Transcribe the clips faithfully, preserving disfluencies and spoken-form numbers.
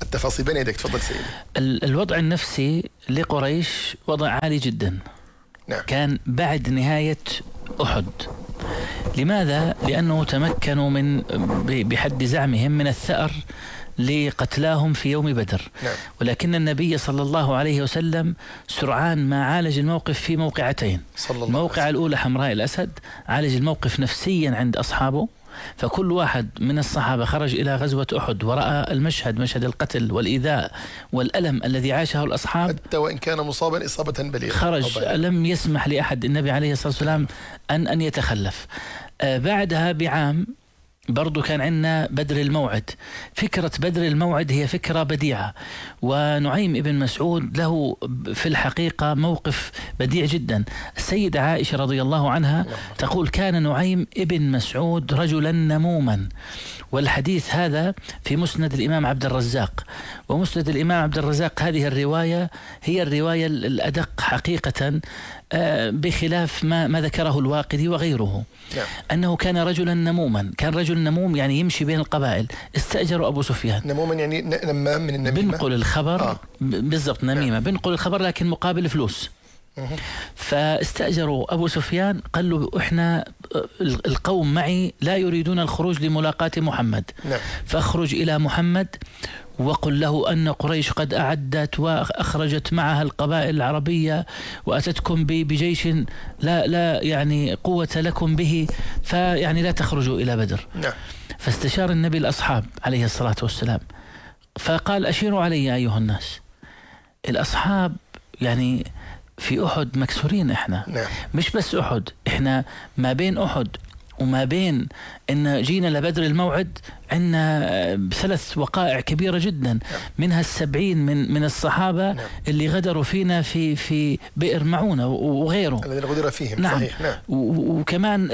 التفاصيل بين يدك. تفضل سيدي. الوضع النفسي لقريش وضع عالي جدا. نعم. كان بعد نهاية أحد. لماذا؟ لأنه تمكنوا من بحد زعمهم من الثأر لقتلاهم في يوم بدر. نعم. ولكن النبي صلى الله عليه وسلم سرعان ما عالج الموقف في موقعتين. الموقع الأولى حمراء الأسد، عالج الموقف نفسيا عند أصحابه، فكل واحد من الصحابة خرج إلى غزوة أحد ورأى المشهد، مشهد القتل والإيذاء والألم الذي عاشه الأصحاب، حتى وإن كان مصابا إصابة بليغة، خرج لم يسمح لأحد النبي عليه الصلاة والسلام أن أن يتخلف. آه بعدها بعام برضو كان عندنا بدر الموعد. فكرة بدر الموعد هي فكرة بديعة، ونعيم ابن مسعود له في الحقيقة موقف بديع جدا. السيدة عائشة رضي الله عنها تقول كان نعيم ابن مسعود رجلا نموما، والحديث هذا في مسند الإمام عبد الرزاق، ومسند الإمام عبد الرزاق هذه الرواية هي الرواية الأدق حقيقة، بخلاف ما, ما ذكره الواقدي وغيره. نعم. أنه كان رجلا نموما، كان رجل نموم يعني يمشي بين القبائل. استأجروا أبو سفيان. نموما يعني نمام من النميمة، بنقل الخبر. آه. بالضبط نميمة. نعم. بنقل الخبر لكن مقابل فلوس. فاستأجروا أبو سفيان، قال له إحنا القوم معي لا يريدون الخروج لملاقاة محمد. نعم. فاخرج إلى محمد وقل له أن قريش قد أعدت وأخرجت معها القبائل العربية وأتتكم بجيش لا لا يعني قوة لكم به، فيعني لا تخرجوا إلى بدر. نعم. فاستشار النبي الأصحاب عليه الصلاة والسلام فقال أشيروا علي أيها الناس. الأصحاب يعني في أحد مكسورين إحنا. نعم. مش بس أحد، إحنا ما بين أحد وما بين إن جينا لبدر الموعد عندنا ثلاث وقائع كبيرة جدا. نعم. منها السبعين من من الصحابة. نعم. اللي غدروا فينا في في بئر معونة وغيره الذين غدر فيهم. نعم. صحيح. نعم. وكمان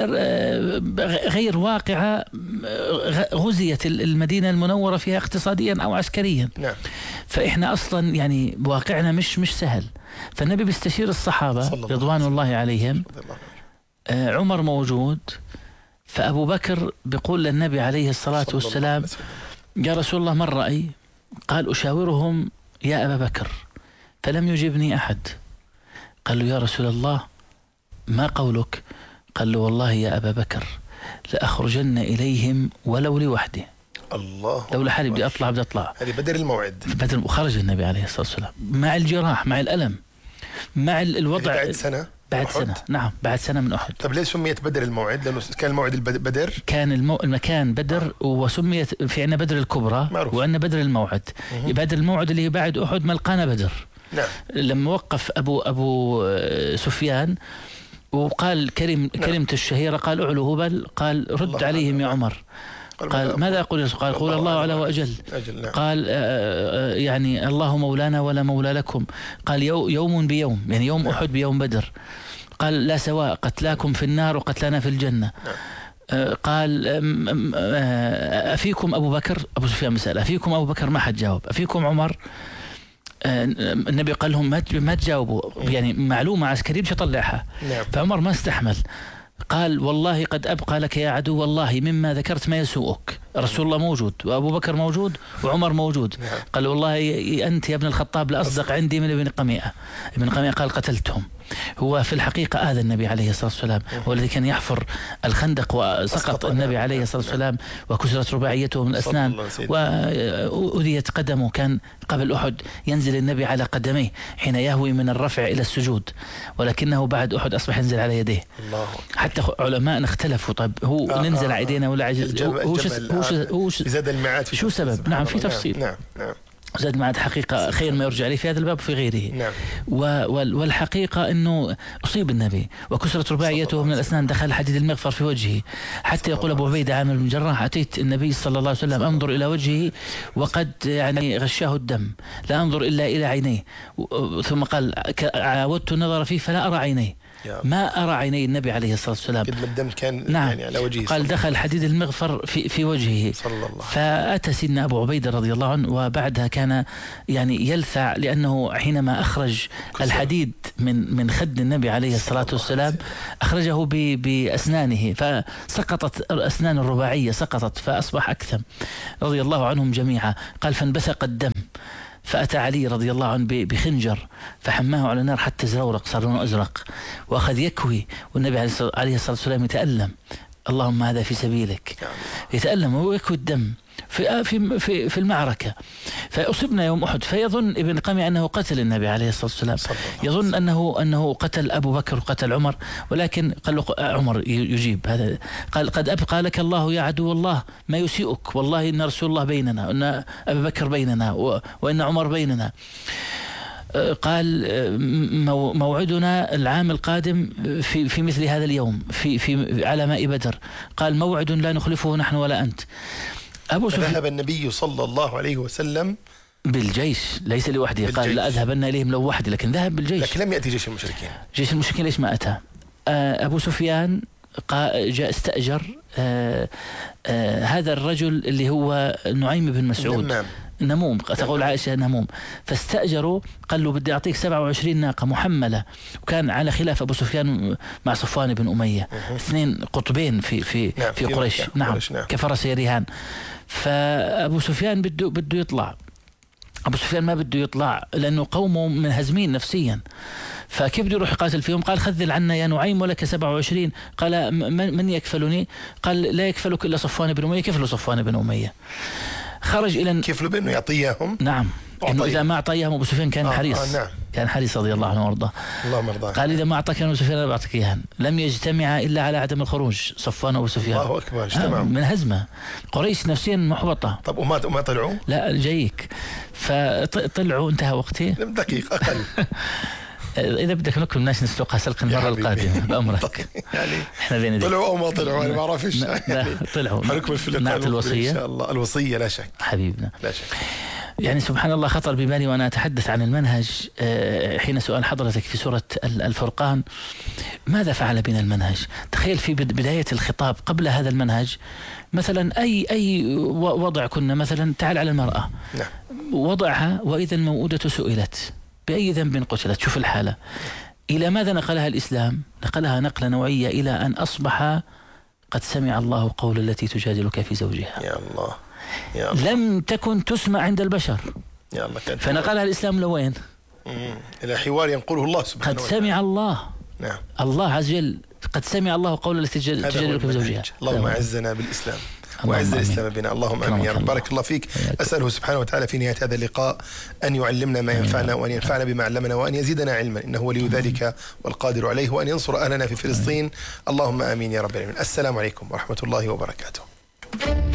غير واقعة غزيت المدينة المنورة فيها اقتصاديا أو عسكريا. نعم. فإحنا أصلا يعني واقعنا مش مش سهل. فالنبي بيستشير الصحابة رضوان الله عليهم. آه عمر موجود، فأبو بكر بيقول للنبي عليه الصلاة والسلام يا رسول الله ما الرأي؟ قال أشاورهم يا أبا بكر، فلم يجبني أحد. قال له يا رسول الله ما قولك؟ قال له والله يا أبا بكر لأخرجن إليهم ولو لوحدي. الله، لو لحالي بدي أطلع بدي أطلع. هذه بدر الموعد. بدر. وخرج النبي عليه الصلاة والسلام مع الجراح، مع الألم، مع الوضع. بعد سنة. بعد أحد. سنة. نعم بعد سنة من أحد. طب ليش سميت بدر الموعد؟ لأنه كان الموعد بدر. كان المو... المكان بدر. آه. وسميت في عنا بدر الكبرى معروف. وعنا بدر الموعد. بدر الموعد اللي بعد أحد ملقانا بدر. نعم. لما وقف أبو أبو سفيان وقال كلمة كلمة الشهيرة، قال أعلو هبل، قال رد عليهم يا عمر. قال ماذا أقول؟ قال قول الله على وأجل. أجل. نعم. قال آه يعني الله مولانا ولا مولى لكم. قال يو يوم بيوم، يعني يوم أحد بيوم بدر. قال لا سواء، قتلاكم في النار وقتلنا في الجنة. نعم. آه قال آه أفيكم أبو بكر؟ أبو سفيان مسألة أفيكم أبو بكر؟ ما حد جاوب. أفيكم عمر؟ آه النبي قال لهم ما ما تجاوبوا، يعني معلومة عسكرية مش هطلعها. نعم. فعمر ما استحمل، قال والله قد أبقى لك يا عدو والله مما ذكرت ما يسوءك. رسول الله موجود وأبو بكر موجود وعمر موجود. نعم. قال والله أنت يا ابن الخطاب لأصدق عندي من ابن قميئة. ابن قميئة قال قتلتهم. هو في الحقيقة آذى النبي عليه الصلاة والسلام، هو الذي كان يحفر الخندق وسقط النبي عليه الصلاة والسلام وكسرت رباعيته من الأسنان وأذيت قدمه. كان قبل أحد ينزل النبي على قدميه حين يهوي من الرفع إلى السجود، ولكنه بعد أحد أصبح ينزل على يديه. الله. حتى علماء اختلفوا، طيب هو آه ننزل على يدينا ولا عجل؟ هو هو زاد المعاد شو سبب؟ نعم في تفصيل. نعم. نعم. زاد معاد حقيقة خير ما يرجع عليه في هذا الباب وفي غيره. نعم. والحقيقة أنه أصيب النبي وكسرت رباعيته من الأسنان، دخل حديد المغفر في وجهه، حتى يقول أبو عبيدة عامر بن الجراح أتيت النبي صلى الله عليه وسلم أنظر إلى وجهه وقد يعني غشاه الدم، لا أنظر إلا إلى عينيه. ثم قال عاودت النظر فيه فلا أرى عينيه، ما أرى عيني النبي عليه الصلاة والسلام. قد ما الدم كان نعم. يعني على وجهه. قال دخل حديد المغفر في في وجهه. صلى الله. فأتى سيدنا أبو عبيدة رضي الله عنه، وبعدها كان يعني يلثع، لأنه حينما أخرج الحديد من من خد النبي عليه الصلاة والسلام أخرجه بأسنانه، فسقطت أسنان الرباعية سقطت، فأصبح أكثم رضي الله عنهم جميعا. قال فانبثق الدم فأتى علي رضي الله عنه بخنجر فحماه على النار حتى زورق، صار لونه أزرق، وأخذ يكوي، والنبي عليه الصلاة والسلام يتألم، اللهم هذا في سبيلك، يتألم ويكوي الدم في في في في المعركة. فأصبنا يوم أحد، فيظن ابن قمي أنه قتل النبي عليه الصلاة والسلام، يظن أنه أنه قتل أبو بكر وقتل عمر، ولكن قال له عمر يجيب هذا، قال قد أبقى لك الله يا عدو الله ما يسيئك، والله إن رسول الله بيننا، وإن أبا بكر بيننا، وإن عمر بيننا. قال موعدنا العام القادم في في مثل هذا اليوم في في على ماء بدر، قال موعد لا نخلفه نحن ولا أنت. أبو سفيان ذهب النبي صلى الله عليه وسلم بالجيش ليس لوحده، قال لا أذهبن إليهم لو وحدي، لكن ذهب بالجيش. لكن لم يأتي جيش المشركين. جيش المشركين ليش ما أتى؟ أبو سفيان جاء استأجر آآ آآ هذا الرجل اللي هو نعيم بن مسعود، نمام. نموم، تقول عائشة نموم، فاستأجروا، قال له بدي أعطيك سبعة وعشرين ناقة محملة، وكان على خلاف أبو سفيان مع صفوان بن أمية، اثنين قطبين في في نعم في قريش، نعم, نعم كفرسي رهان. فأبو سفيان بده بده يطلع، أبو سفيان ما بده يطلع لأنه قومه منهزمين نفسيا، فكيف بده يروح يقاتل فيهم؟ قال خذل عنا يا نعيم ولك سبعة وعشرين. قال من يكفلني؟ قال لا يكفلك إلا صفوان بن أمية. كيف له صفوان بن أمية؟ خرج إلى كيف له بأنه يعطيهم؟ نعم، إنه إذا ما أعطيهم أبو سفيان كان آه حريص، آه نعم. كان حريص رضي الله عنه وارضاه. اللهم ارضاه. قال إذا ما أعطاك أبو سفيان أنا بعطيك إياها. لم يجتمع إلا على عدم الخروج صفوان وأبو سفيان. الله أكبر، اجتمعوا آه من هزمة، قريش نفسيا محبطة. طب وما وما طلعوا؟ لا جايك، فطلعوا انتهى وقتي دقيقة أقل. إذا بدك نكمل الناس نسلقها سلق المرة القادمة بأمرك. يعني إحنا بين طلعوا أو ما طلعوا أنا ما أعرفش. لا طلعوا. هنكمل في اللقاء الوصية إن شاء الله. الوصية لا شك حبيبنا، لا شك. يعني سبحان الله خطر ببالي وأنا أتحدث عن المنهج حين سؤال حضرتك في سورة الفرقان ماذا فعل بنا المنهج؟ تخيل في بداية الخطاب قبل هذا المنهج مثلا أي أي وضع كنا مثلا، تعال على المرأة، نعم. وضعها وإذا الموءودة سئلت بأي ذنب قتلت، شوف الحالة. إلى ماذا نقلها الإسلام؟ نقلها نقلة نوعية إلى أن أصبح قد سمع الله قول التي تجادلك في زوجها. يا الله يا الله. لم تكن تسمع عند البشر، يا الله. فنقلها الإسلام لوين؟ إلى حوار ينقله الله سبحانه وتعالى. قد سمع الله، نعم، الله عز وجل قد سمع الله قول التي تجادلك في زوجها. اللهم أعزنا بالإسلام وأعز الإسلام بنا، اللهم آمين يا رب. بارك الله فيك. أسأله سبحانه وتعالى في نهاية هذا اللقاء أن يعلمنا ما ينفعنا، وأن ينفعنا بما علمنا، وأن يزيدنا علما، إنه ولي ذلك والقادر عليه، وأن ينصر أهلنا في فلسطين، اللهم آمين يا رب العالمين. السلام عليكم ورحمة الله وبركاته.